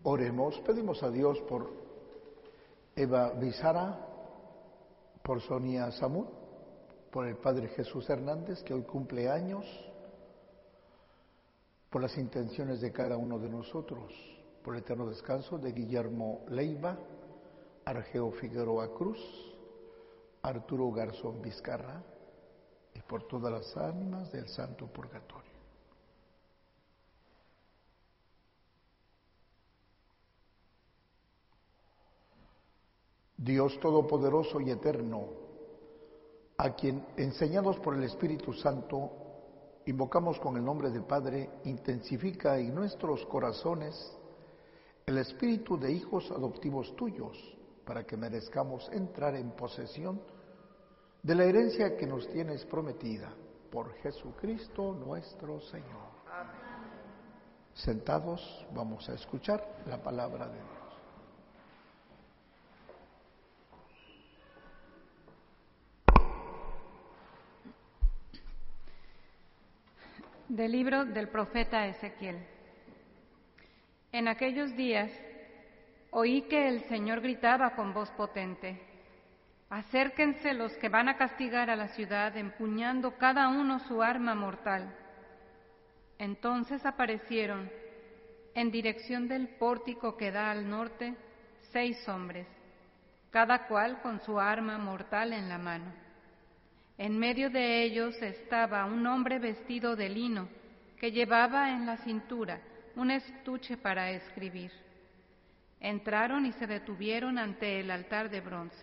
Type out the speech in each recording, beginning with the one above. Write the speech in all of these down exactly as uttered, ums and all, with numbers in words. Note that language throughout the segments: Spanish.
Oremos, pedimos a Dios por Eva Bizara, por Sonia Samud, por el Padre Jesús Hernández, que hoy cumple años, por las intenciones de cada uno de nosotros, por el eterno descanso de Guillermo Leiva, Argeo Figueroa Cruz, Arturo Garzón Vizcarra, y por todas las ánimas del Santo Purgatorio. Dios Todopoderoso y Eterno, a quien, enseñados por el Espíritu Santo, invocamos con el nombre del Padre, intensifica en nuestros corazones el espíritu de hijos adoptivos tuyos, para que merezcamos entrar en posesión de la herencia que nos tienes prometida, por Jesucristo nuestro Señor. Amén. Sentados, vamos a escuchar la palabra de Dios. Del libro del profeta Ezequiel. En aquellos días oí que el Señor gritaba con voz potente: acérquense los que van a castigar a la ciudad, empuñando cada uno su arma mortal. Entonces aparecieron, en dirección del pórtico que da al norte, seis hombres, cada cual con su arma mortal en la mano. En medio de ellos estaba un hombre vestido de lino, que llevaba en la cintura un estuche para escribir. Entraron y se detuvieron ante el altar de bronce.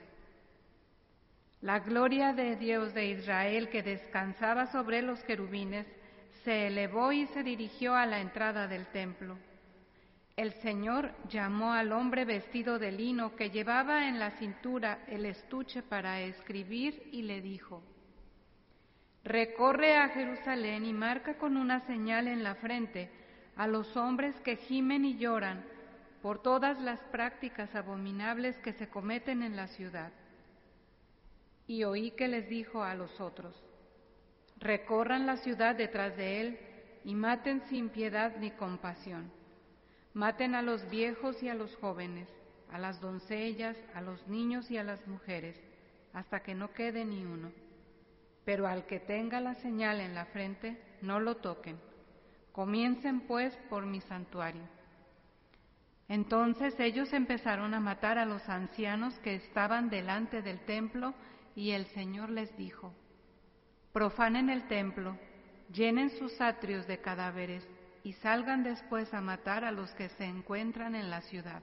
La gloria de Dios de Israel, que descansaba sobre los querubines, se elevó y se dirigió a la entrada del templo. El Señor llamó al hombre vestido de lino, que llevaba en la cintura el estuche para escribir, y le dijo: recorre a Jerusalén y marca con una señal en la frente a los hombres que gimen y lloran por todas las prácticas abominables que se cometen en la ciudad. Y oí que les dijo a los otros: recorran la ciudad detrás de él y maten sin piedad ni compasión. Maten a los viejos y a los jóvenes, a las doncellas, a los niños y a las mujeres, hasta que no quede ni uno. Pero al que tenga la señal en la frente, no lo toquen. Comiencen pues por mi santuario. Entonces ellos empezaron a matar a los ancianos que estaban delante del templo, y el Señor les dijo: profanen el templo, llenen sus atrios de cadáveres, y salgan después a matar a los que se encuentran en la ciudad.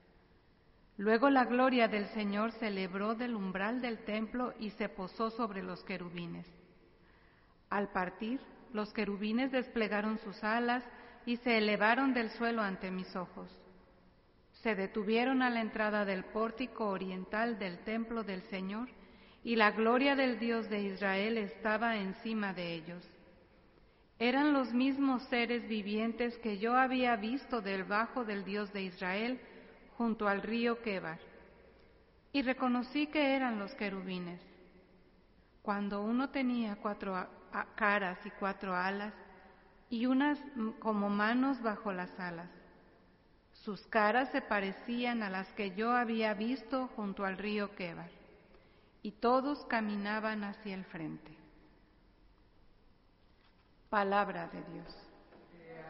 Luego la gloria del Señor se libró del umbral del templo y se posó sobre los querubines. Al partir, los querubines desplegaron sus alas y se elevaron del suelo ante mis ojos. Se detuvieron a la entrada del pórtico oriental del templo del Señor, y la gloria del Dios de Israel estaba encima de ellos. Eran los mismos seres vivientes que yo había visto debajo del Dios de Israel, junto al río Quebar, y reconocí que eran los querubines. Cuando uno tenía cuatro a- a- caras y cuatro alas, y unas como manos bajo las alas. Sus caras se parecían a las que yo había visto junto al río Quebar, y todos caminaban hacia el frente. Palabra de Dios.